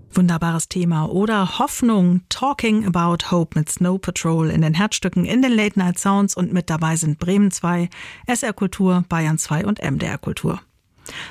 Wunderbares Thema. Oder Hoffnung, Talking About Hope mit Snow Patrol in den Herzstücken in den Late Night Sounds und mit dabei sind Bremen 2, SR Kultur, Bayern 2 und MDR Kultur.